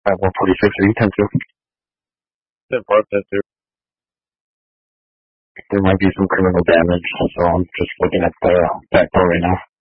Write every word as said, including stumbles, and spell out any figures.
At one forty-six, are you ten two? ten five, ten two. There might be some criminal damage, so I'm just looking at the back door right now.